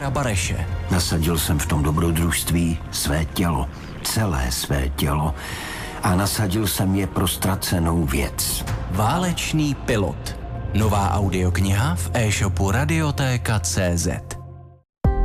Bareše. Nasadil jsem v tom dobrodružství své tělo, celé své tělo, a nasadil jsem je pro ztracenou věc. Válečný pilot. Nová audiokniha v e-shopu Radiotéka.cz.